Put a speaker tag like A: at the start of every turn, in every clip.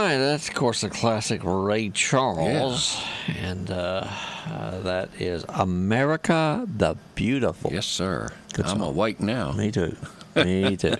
A: right, that's of course a classic Ray Charles, and that is America the Beautiful.
B: Yes, sir.
A: Good
B: I'm
A: song.
B: awake now.
A: Me too. Me too.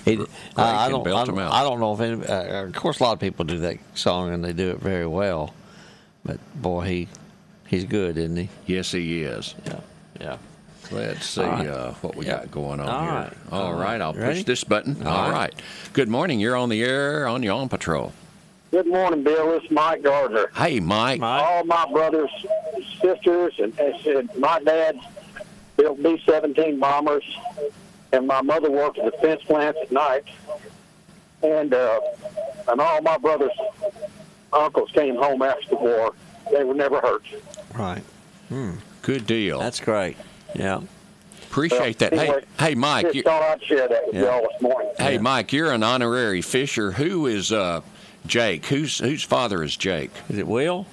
A: I don't know if any, of course a lot of people do that song and they do it very well, but boy, he's good, isn't he?
B: Yes, he is.
A: Yeah.
B: Let's see what we got going on
A: All
B: here.
A: right.
B: All right, I'll
A: Ready?
B: push this button.
A: All
B: All right. Good morning. You're on the air on your On Patrol.
C: Good morning, Bill. This is Mike Gardner.
B: Hey, Mike.
C: All my brothers, sisters, and my dad built B-17 bombers, and my mother worked at the defense plants at night. And all my brothers' uncles came home after the war. They were never hurt.
A: Right.
B: Good deal.
A: That's great. Yeah.
B: Appreciate that.
C: Anyway,
B: Hey, Mike.
C: Just thought I'd share that with y'all this morning.
B: Hey, Mike, you're an honorary fisher. Who is Jake? Whose father is Jake?
A: Is it Will?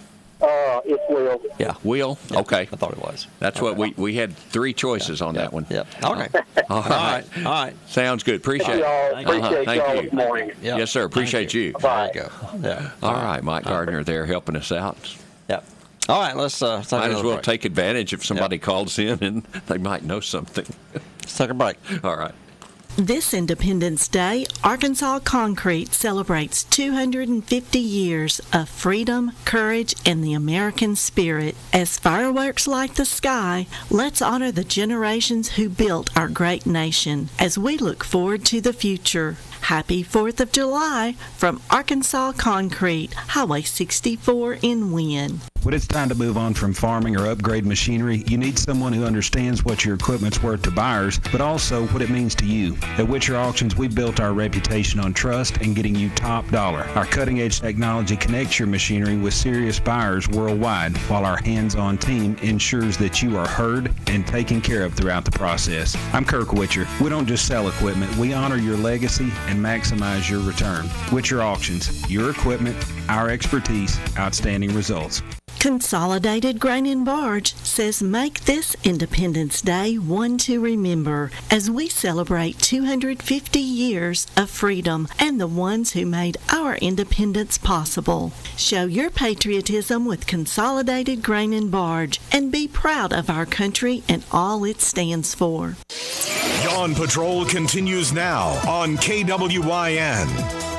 C: It's Will.
A: Yeah.
B: Will?
A: Yeah,
B: Okay.
A: I thought it was.
B: That's what we had three choices on that one.
A: Yep. Okay.
B: All right.
A: All right.
B: Sounds good. Appreciate
C: Y'all,
B: it.
C: appreciate
B: Thank
C: y'all
B: you.
C: this morning.
A: Yep.
B: Yes, sir. Appreciate you.
C: Bye.
A: There you go. Yeah.
B: All right, Mike Gardner there helping us out.
A: Yep. All right. Let's take
B: Might as
A: another
B: well
A: break.
B: take advantage if somebody calls in and they might know something.
A: Let's take a break.
B: All right.
D: This Independence Day, Arkansas Concrete celebrates 250 years of freedom, courage, and the American spirit. As fireworks light the sky, let's honor the generations who built our great nation as we look forward to the future. Happy 4th of July from Arkansas Concrete, Highway 64 in Wynne.
E: When it's time to move on from farming or upgrade machinery, you need someone who understands what your equipment's worth to buyers, but also what it means to you. At Witcher Auctions, we built our reputation on trust and getting you top dollar. Our cutting-edge technology connects your machinery with serious buyers worldwide, while our hands-on team ensures that you are heard and taken care of throughout the process. I'm Kirk Witcher. We don't just sell equipment, we honor your legacy and maximize your return. Witcher Auctions, your equipment, our expertise, outstanding results.
D: Consolidated Grain and Barge says make this Independence Day one to remember as we celebrate 250 years of freedom and the ones who made our independence possible. Show your patriotism with Consolidated Grain and Barge and be proud of our country and all it stands for.
F: Dawn Patrol continues now on KWYN.